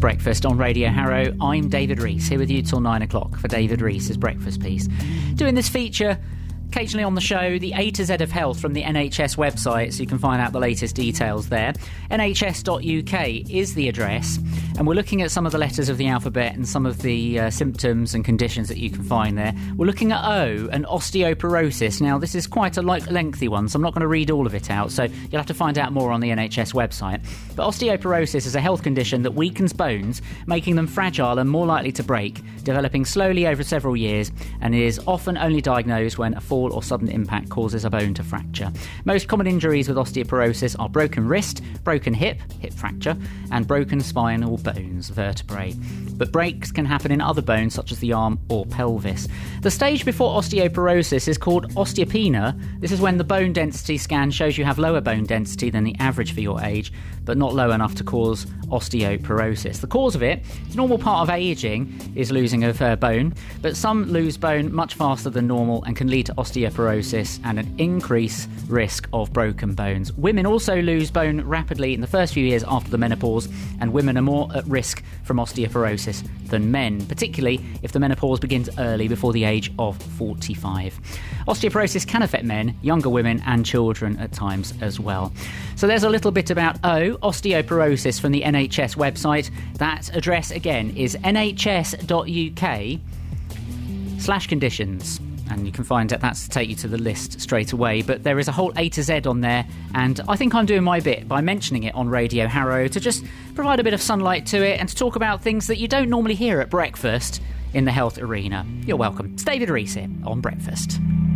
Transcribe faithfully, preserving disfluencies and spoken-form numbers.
Breakfast on Radio Harrow. I'm David Rees, here with you till nine o'clock for David Rees's Breakfast Piece. Doing this feature occasionally on the show, the A to Z of health from the N H S website, so you can find out the latest details there. N H S dot U K is the address, and we're looking at some of the letters of the alphabet and some of the uh, symptoms and conditions that you can find there. We're looking at O, and osteoporosis. Now, this is quite a lengthy one, so I'm not going to read all of it out, so you'll have to find out more on the N H S website. But osteoporosis is a health condition that weakens bones, making them fragile and more likely to break, developing slowly over several years, and is often only diagnosed when a fall or sudden impact causes a bone to fracture. Most common injuries with osteoporosis are broken wrist, broken hip, hip fracture, and broken spinal bones, vertebrae. But breaks can happen in other bones such as the arm or pelvis. The stage before osteoporosis is called osteopenia. This is when the bone density scan shows you have lower bone density than the average for your age, but not low enough to cause osteoporosis. The cause of it, the normal part of ageing is losing of uh, bone, but some lose bone much faster than normal and can lead to osteoporosis and an increased risk of broken bones. Women also lose bone rapidly in the first few years after the menopause, and women are more at risk from osteoporosis than men, particularly if the menopause begins early, before the age of forty-five. Osteoporosis can affect men, younger women and children at times as well. So there's a little bit about O, osteoporosis, from the N H S website. That address again is N H S dot U K slash conditions. And you can find out that's to take you to the list straight away. But there is a whole A to Z on there, and I think I'm doing my bit by mentioning it on Radio Harrow to just provide a bit of sunlight to it and to talk about things that you don't normally hear at breakfast in the health arena. You're welcome. It's David Rees here on Breakfast.